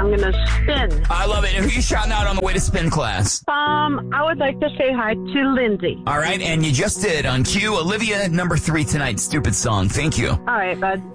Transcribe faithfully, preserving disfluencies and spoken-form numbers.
I'm going to spin. I love it. Who are you shouting out on the way to spin class? Um, I would like to say hi to Lindsay. All right, and you just did. On cue, Olivia, number three tonight, Stupid Song. Thank you. All right, bud.